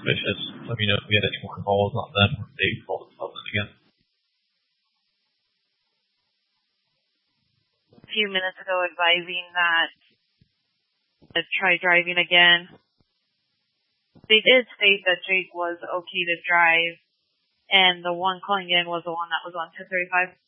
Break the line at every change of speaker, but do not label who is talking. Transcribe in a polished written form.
suspicious. Let me know if we had any more calls on them or if they called themselves in again.
A few minutes ago advising that to try driving again. They did state that Jake was okay to drive, and the one calling in was the one that was on 1035.